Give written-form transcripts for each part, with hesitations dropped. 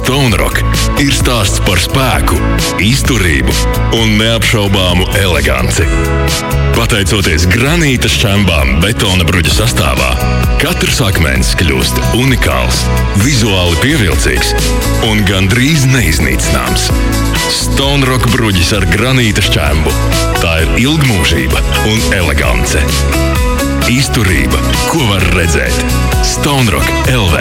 Stone Rock ir stāsts par spēku, izturību un neapšaubāmu eleganci. Pateicoties granīta šķembām betona bruģa sastāvā, katrs akmens kļūst unikāls, vizuāli pievilcīgs un gandrīz neiznīcināms. Stone Rock bruģis ar granīta šķembu. Tā ir ilgmūžība un elegance. Izturība, ko var redzēt. Stone Rock LV.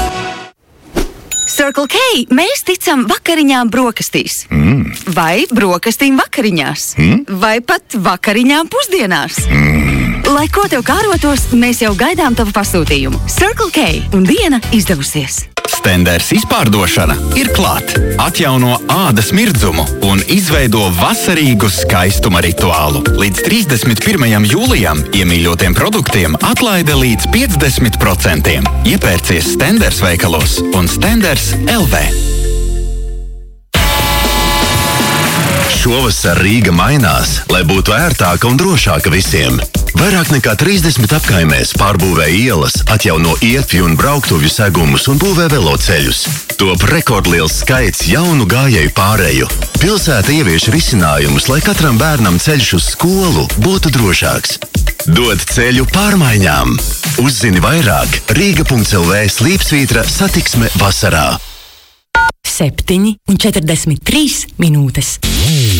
Circle K, mēs ticam vakariņām brokastīs. Vai brokastīm vakariņās. Vai pat vakariņām pusdienās. Lai ko tev kārotos, mēs jau gaidām tavu pasūtījumu. Circle K un diena izdevusies. Stenders izpārdošana ir klāt. Atjauno ādas mirdzumu un izveido vasarīgu skaistuma rituālu. Līdz 31. jūlijam iemīļotiem produktiem atlaide līdz 50%. Iepērcies Stenders veikalos un Stenders LV. Šovasar Rīga mainās, lai būtu ērtāka un drošāka visiem. Vairāk nekā 30 apkaimēs pārbūvē ielas, atjauno ietvi un brauktuvju segumus un būvē veloceļus. Top rekordliels skaits jaunu gājēju pāreju. Pilsēta ievieš risinājumus, lai katram bērnam ceļš uz skolu būtu drošāks. Dod ceļu pārmaiņām. Uzzini vairāk Rīga.lv/satiksme vasarā. 7:43 minūtes.